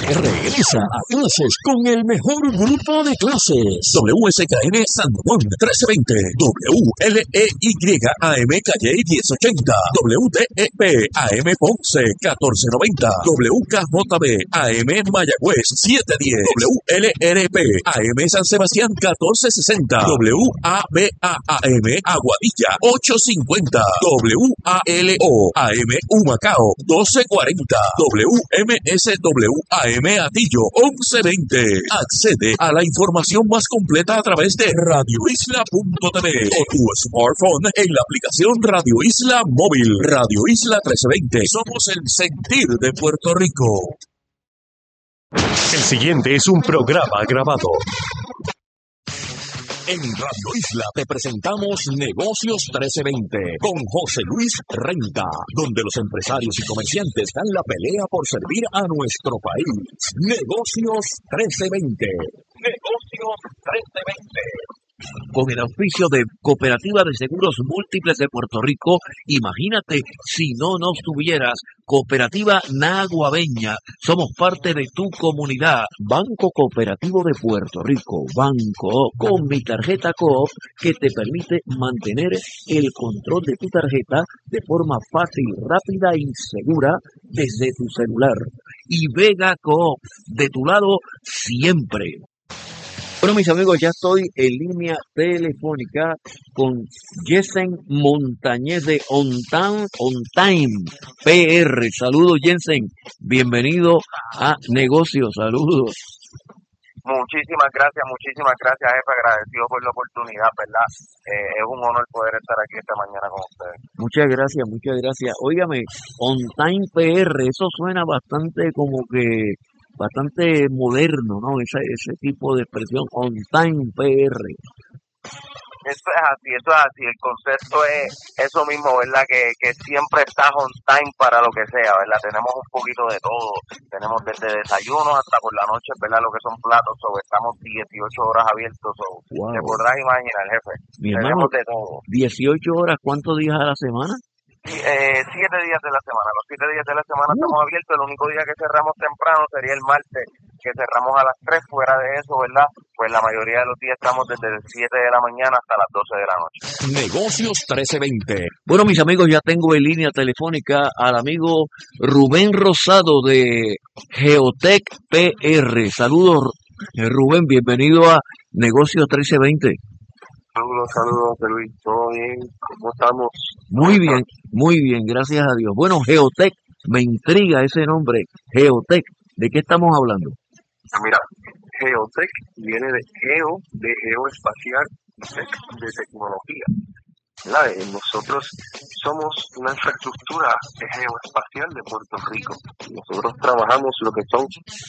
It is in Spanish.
Regresa a clases con el mejor grupo de clases. WSKN San Juan 1320, WLEY AM Calle 1080, WTEP AM Ponce 1490, WKJB AM Mayagüez 710, WLRP AM San Sebastián 1460, WABA-AM Aguadilla 850, WALO AM Humacao 1240, WMSW AM Atillo 1120. Accede a la información más completa a través de radioisla.tv o tu smartphone en la aplicación Radio Isla Móvil. Radio Isla 1320. Somos el sentir de Puerto Rico. El siguiente es un programa grabado. En Radio Isla te presentamos Negocios 1320 con José Luis Renta, donde los empresarios y comerciantes dan la pelea por servir a nuestro país. Negocios 1320. Negocios 1320. Con el auspicio de Cooperativa de Seguros Múltiples de Puerto Rico, imagínate si no nos tuvieras. Cooperativa Naguabeña, somos parte de tu comunidad. Banco Cooperativo de Puerto Rico, Banco, con mi tarjeta Coop, que te permite mantener el control de tu tarjeta de forma fácil, rápida y segura desde tu celular. Y Vega Coop, de tu lado siempre. Bueno, mis amigos, ya estoy en línea telefónica con Jensen Montañez de On Time PR. Saludos, Jensen. Bienvenido a Negocios. Saludos. Muchísimas gracias, jefe. Agradecido por la oportunidad, ¿verdad? Es un honor poder estar aquí esta mañana con ustedes. Muchas gracias. Óigame, On Time PR, eso suena bastante como que bastante moderno, ¿no? Ese tipo de expresión, On Time PR. Eso es así. El concepto es eso mismo, ¿verdad? Que siempre estás on time para lo que sea, ¿verdad? Tenemos un poquito de todo. Tenemos desde desayuno hasta por la noche, ¿verdad? Lo que son platos. Estamos 18 horas abiertos. Wow. Te podrás imaginar, jefe. Mi hermano, tenemos de todo. 18 horas, ¿cuántos días a la semana? 7 días de la semana. Los 7 días de la semana estamos abiertos. El único día que cerramos temprano sería el martes, que cerramos a las 3. Fuera de eso, ¿verdad? Pues la mayoría de los días estamos desde las 7 de la mañana hasta las 12 de la noche. Negocios 1320. Bueno, mis amigos, ya tengo en línea telefónica al amigo Rubén Rosado de Geotech PR. Saludos, Rubén, bienvenido a Negocios 1320. Saludos, Luis. ¿Todo bien? ¿Cómo estamos? Muy bien, gracias a Dios. Bueno, Geotech, me intriga ese nombre, Geotech. ¿De qué estamos hablando? Mira, Geotech viene de geoespacial, y tech de tecnología. Nosotros somos una infraestructura geoespacial de Puerto Rico. Nosotros trabajamos lo que son